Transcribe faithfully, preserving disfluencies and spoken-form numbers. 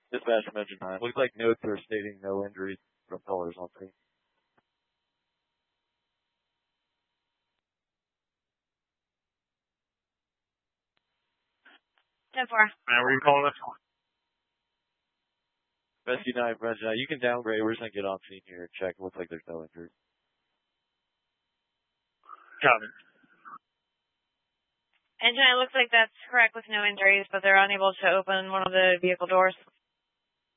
Dispatch from engine nine. Looks like notes are stating no injuries from colors on scene. ten four. Man, where are you calling us? Rescue nine, Rescue nine. You can downgrade. We're just going to get on scene here and check. It looks like there's no injuries. Got it. Engine nine looks like that's correct with no injuries, but they're unable to open one of the vehicle doors.